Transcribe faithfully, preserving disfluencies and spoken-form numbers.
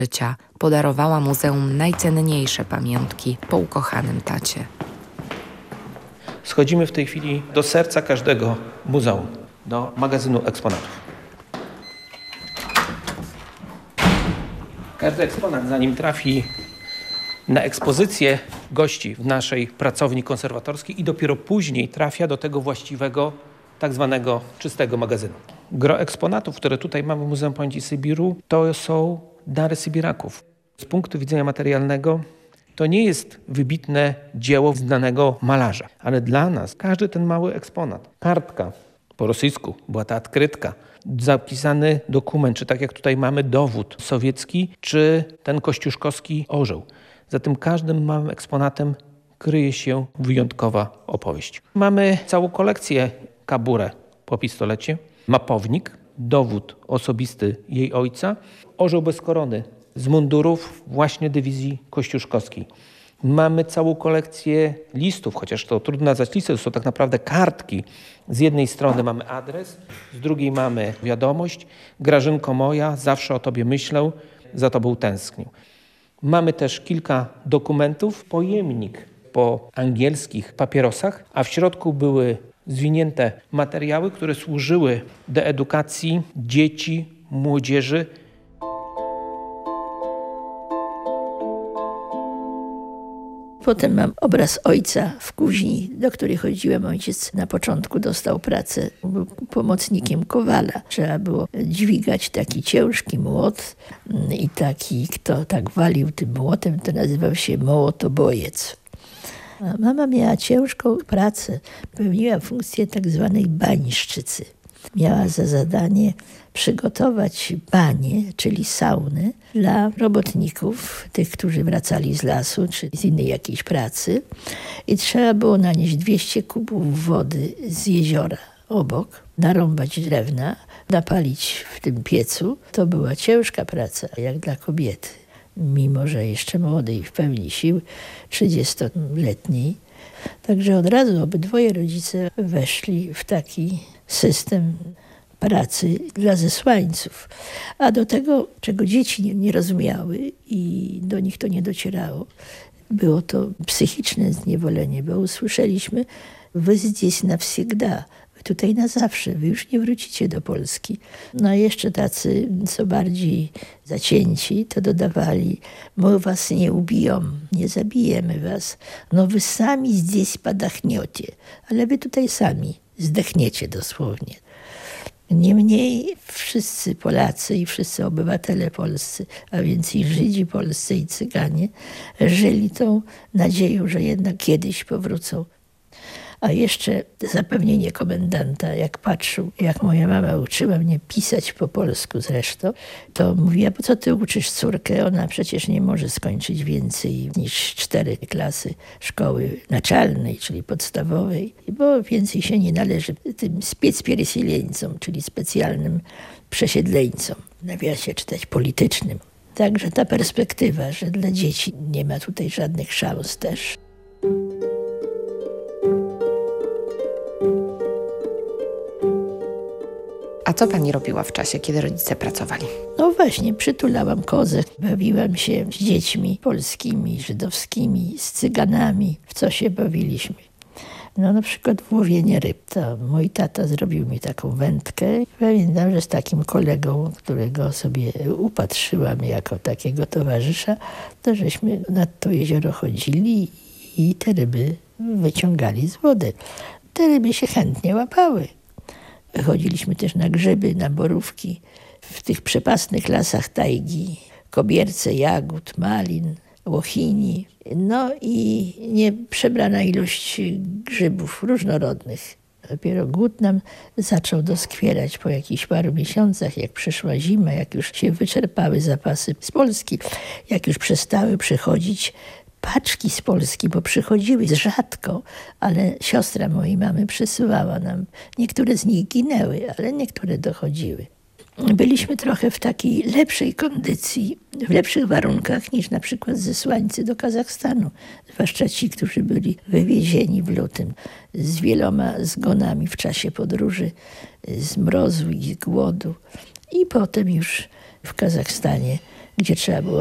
życia podarowała muzeum najcenniejsze pamiątki po ukochanym tacie. Schodzimy w tej chwili do serca każdego muzeum, do magazynu eksponatów. Każdy eksponat, zanim trafi na ekspozycję gości w naszej pracowni konserwatorskiej i dopiero później trafia do tego właściwego, tak zwanego czystego magazynu. Gro eksponatów, które tutaj mamy w Muzeum Pamięci Sybiru, to są dary Sybiraków. Z punktu widzenia materialnego to nie jest wybitne dzieło znanego malarza, ale dla nas każdy ten mały eksponat, kartka po rosyjsku, była ta odkrytka, zapisany dokument, czy tak jak tutaj mamy dowód sowiecki, czy ten kościuszkowski orzeł. Za tym każdym małym eksponatem kryje się wyjątkowa opowieść. Mamy całą kolekcję kaburę po pistolecie, mapownik, dowód osobisty jej ojca, orzeł bez korony z mundurów właśnie dywizji kościuszkowskiej. Mamy całą kolekcję listów, chociaż to trudno nazwać listy, to są tak naprawdę kartki. Z jednej strony mamy adres, z drugiej mamy wiadomość. Grażynko moja, zawsze o tobie myślę, za tobą tęsknił. Mamy też kilka dokumentów, pojemnik po angielskich papierosach, a w środku były zwinięte materiały, które służyły do edukacji dzieci, młodzieży. Potem mam obraz ojca w kuźni, do której chodziłem. Ojciec na początku dostał pracę, był pomocnikiem kowala. Trzeba było dźwigać taki ciężki młot i taki, kto tak walił tym młotem, to nazywał się mołotobojec. A mama miała ciężką pracę, pełniła funkcję tak zwanej bańszczycy. Miała za zadanie przygotować banie, czyli sauny, dla robotników, tych, którzy wracali z lasu czy z innej jakiejś pracy. I trzeba było nanieść dwieście kubów wody z jeziora obok, narąbać drewna, napalić w tym piecu. To była ciężka praca, jak dla kobiety. Mimo że jeszcze młodej w pełni sił, trzydziestoletniej. Także od razu obydwoje rodzice weszli w taki system pracy dla zesłańców. A do tego, czego dzieci nie, nie rozumiały i do nich to nie docierało, było to psychiczne zniewolenie, bo usłyszeliśmy: wy здесь навсегда, wy tutaj na zawsze, wy już nie wrócicie do Polski. No a jeszcze tacy, co bardziej zacięci, to dodawali: my was nie ubiją, nie zabijemy was, no wy sami здесь подохнете, ale wy tutaj sami zdechniecie dosłownie. Niemniej wszyscy Polacy i wszyscy obywatele polscy, a więc i Żydzi polscy i Cyganie, żyli tą nadzieją, że jednak kiedyś powrócą. A jeszcze zapewnienie komendanta, jak patrzył, jak moja mama uczyła mnie pisać po polsku zresztą, to mówiła: po co ty uczysz córkę? Ona przecież nie może skończyć więcej niż cztery klasy szkoły naczelnej, czyli podstawowej, bo więcej się nie należy tym specperysileńcom, czyli specjalnym przesiedleńcom, w nawiasie czytać politycznym. Także ta perspektywa, że dla dzieci nie ma tutaj żadnych szans też. A co pani robiła w czasie, kiedy rodzice pracowali? No właśnie, przytulałam kozę, bawiłam się z dziećmi polskimi, żydowskimi, z Cyganami, w co się bawiliśmy. No na przykład w łowienie ryb. To mój tata zrobił mi taką wędkę. Pamiętam, że z takim kolegą, którego sobie upatrzyłam jako takiego towarzysza, to żeśmy nad to jezioro chodzili i te ryby wyciągali z wody. Te ryby się chętnie łapały. Chodziliśmy też na grzyby, na borówki. W tych przepastnych lasach tajgi, kobierce jagód, malin, łochini. No i nieprzebrana ilość grzybów różnorodnych. Dopiero głód nam zaczął doskwierać po jakichś paru miesiącach, jak przyszła zima, jak już się wyczerpały zapasy z Polski, jak już przestały przychodzić paczki z Polski, bo przychodziły rzadko, ale siostra mojej mamy przysyłała nam. Niektóre z nich ginęły, ale niektóre dochodziły. Byliśmy trochę w takiej lepszej kondycji, w lepszych warunkach niż na przykład zesłańcy do Kazachstanu. Zwłaszcza ci, którzy byli wywiezieni w lutym z wieloma zgonami w czasie podróży, z mrozu i z głodu. I potem już w Kazachstanie, gdzie trzeba było